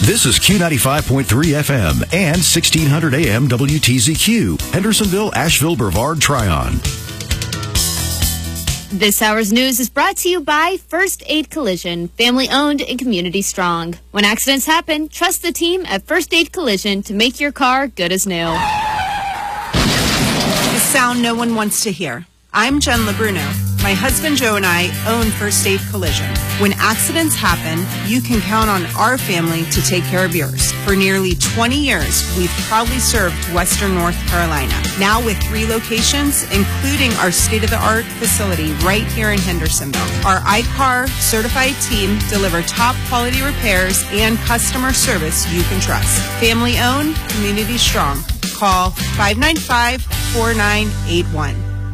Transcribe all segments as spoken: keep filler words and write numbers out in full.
This is Q ninety-five point three F M and sixteen hundred A M W T Z Q, Hendersonville, Asheville, Brevard, Tryon. This hour's news is brought to you by First Aid Collision, family owned and community strong. When accidents happen, trust the team at First Aid Collision to make your car good as new. The sound no one wants to hear. I'm Jen LeBruno. My husband Joe and I own First Aid Collision. When accidents happen, you can count on our family to take care of yours. For nearly twenty years, we've proudly served Western North Carolina. Now with three locations, including our state-of-the-art facility right here in Hendersonville. Our I C A R certified team deliver top quality repairs and customer service you can trust. Family owned, community strong. Call five nine five, four nine eight one.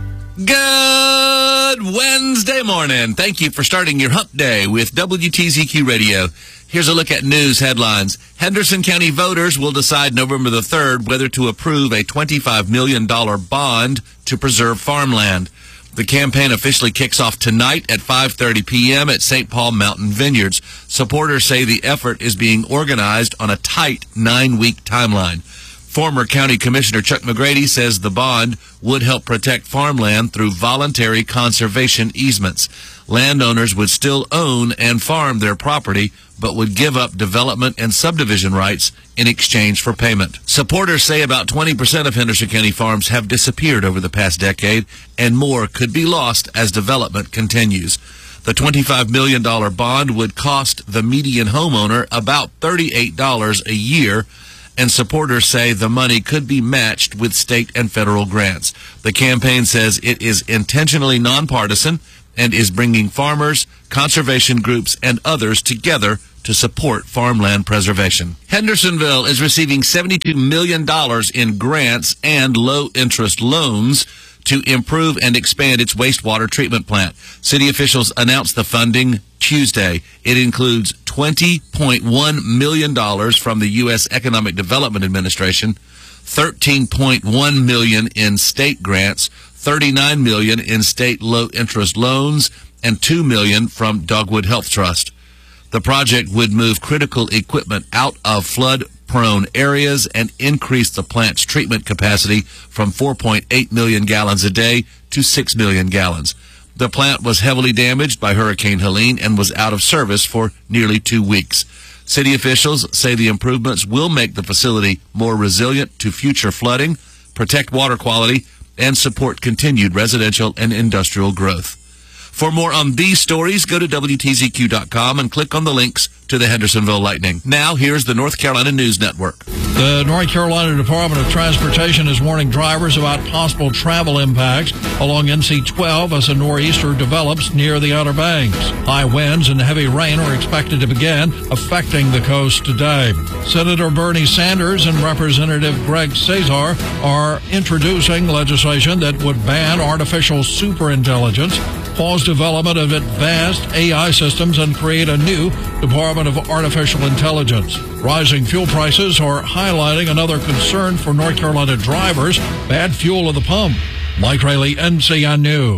Good Wednesday morning. Thank you for starting your hump day with W T Z Q Radio. Here's a look at news headlines. Henderson County voters will decide November the third whether to approve a twenty-five million dollars bond to preserve farmland. The campaign officially kicks off tonight at five thirty p.m. at Saint Paul Mountain Vineyards. Supporters say the effort is being organized on a tight nine-week timeline. Former County Commissioner Chuck McGrady says the bond would help protect farmland through voluntary conservation easements. Landowners would still own and farm their property, but would give up development and subdivision rights in exchange for payment. Supporters say about twenty percent of Henderson County farms have disappeared over the past decade, and more could be lost as development continues. The twenty-five million dollars bond would cost the median homeowner about thirty-eight dollars a year, and supporters say the money could be matched with state and federal grants. The campaign says it is intentionally nonpartisan and is bringing farmers, conservation groups, and others together to support farmland preservation. Hendersonville is receiving seventy-two million dollars in grants and low-interest loans to improve and expand its wastewater treatment plant. City officials announced the funding Tuesday. It includes twenty point one million dollars from the U S Economic Development Administration, thirteen point one million dollars in state grants, thirty-nine million dollars in state low-interest loans, and two million dollars from Dogwood Health Trust. The project would move critical equipment out of flood-prone areas and increase the plant's treatment capacity from four point eight million gallons a day to six million gallons. The plant was heavily damaged by Hurricane Helene and was out of service for nearly two weeks. City officials say the improvements will make the facility more resilient to future flooding, protect water quality, and support continued residential and industrial growth. For more on these stories, go to W T Z Q dot com and click on the links to the Hendersonville Lightning. Now, here's the North Carolina News Network. The North Carolina Department of Transportation is warning drivers about possible travel impacts along N C twelve as a nor'easter develops near the Outer Banks. High winds and heavy rain are expected to begin affecting the coast today. Senator Bernie Sanders and Representative Greg Cesar are introducing legislation that would ban artificial superintelligence, pause development of advanced A I systems, and create a new Department of Artificial Intelligence. Rising fuel prices are highlighting another concern for North Carolina drivers: bad fuel at the pump. Mike Rayleigh, N C N News.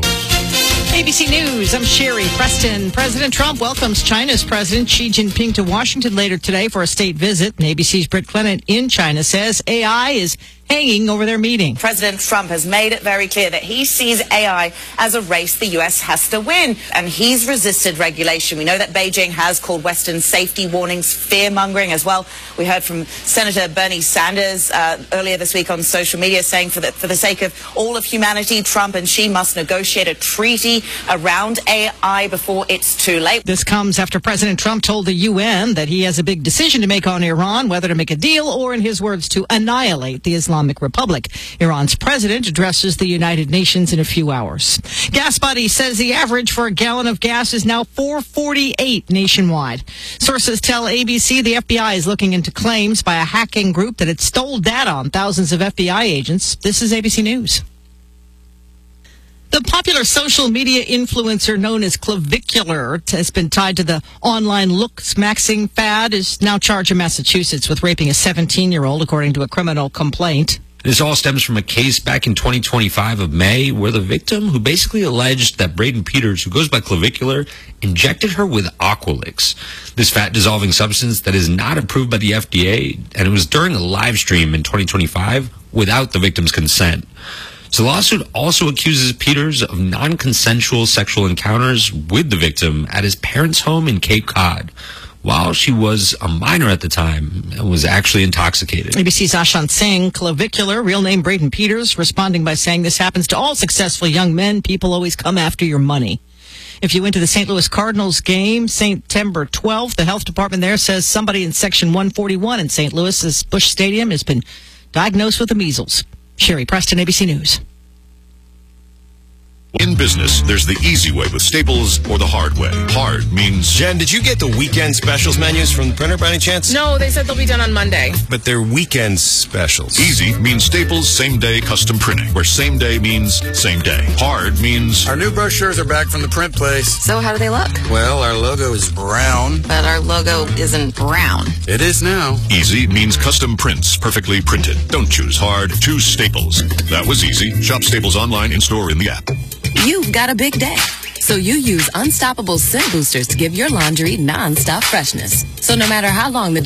A B C News, I'm Sherry Preston. President Trump welcomes China's President Xi Jinping to Washington later today for a state visit. And A B C's Britt Clement in China says A I is hanging over their meeting. President Trump has made it very clear that he sees A I as a race the U S has to win, and he's resisted regulation. We know that Beijing has called Western safety warnings fear-mongering as well. We heard from Senator Bernie Sanders uh, earlier this week on social media saying for the, for the sake of all of humanity, Trump and Xi must negotiate a treaty around A I before it's too late. This comes after President Trump told the U N that he has a big decision to make on Iran, whether to make a deal or, in his words, to annihilate the Islamic Republic. Iran's president addresses the United Nations in a few hours. Gas Buddy says the average for a gallon of gas is now four forty-eight nationwide. Sources tell A B C the F B I is looking into claims by a hacking group that it stole data on thousands of F B I agents. This is A B C News. The popular social media influencer known as Clavicular has been tied to the online looks-maxing fad, is now charged in Massachusetts with raping a seventeen-year-old, according to a criminal complaint. This all stems from a case back in twenty twenty-five of May where the victim, who basically alleged that Braden Peters, who goes by Clavicular, injected her with Aqualix, this fat-dissolving substance that is not approved by the F D A, and it was during a live stream in twenty twenty-five without the victim's consent. So the lawsuit also accuses Peters of non-consensual sexual encounters with the victim at his parents' home in Cape Cod, while she was a minor at the time and was actually intoxicated. A B C's Ashant Singh, Clavicular, real name Braden Peters, responding by saying this happens to all successful young men. People always come after your money. If you went to the Saint Louis Cardinals game, September twelfth, the health department there says somebody in Section one forty-one in Saint Louis's Busch Stadium has been diagnosed with the measles. Sherry Preston, A B C News. In business, there's the easy way with Staples or the hard way. Hard means... Jen, did you get the weekend specials menus from the printer by any chance? No, they said they'll be done on Monday. But they're weekend specials. Easy means Staples same-day custom printing, where same day means same day. Hard means... Our new brochures are back from the print place. So how do they look? Well, our logo is brown. But our logo isn't brown. It is now. Easy means custom prints, perfectly printed. Don't choose hard, choose Staples. That was easy. Shop Staples online, in-store, in the app. You've got a big day, so you use Unstoppable Scent Boosters to give your laundry non-stop freshness. So no matter how long the day